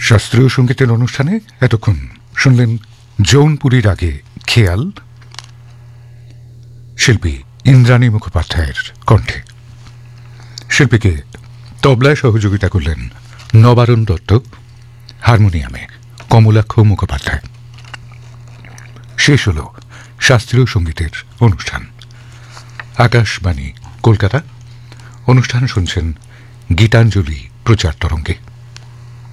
শাস্ত্রীয় সঙ্গীতের অনুষ্ঠানে এতক্ষণ শুনলেন জৌনপুরীর আগে খেয়াল, শিল্পী ইন্দ্রাণী মুখোপাধ্যায়ের কণ্ঠে। শিল্পীকে তবলায় সহযোগিতা করলেন নবারুণ দত্ত, হারমোনিয়ামে কমলাক্ষ মুখোপাধ্যায়। শেষ হল শাস্ত্রীয় সঙ্গীতের অনুষ্ঠান। আকাশবাণী কলকাতা। অনুষ্ঠান শুনছেন গীতাঞ্জলি প্রচার তরঙ্গে।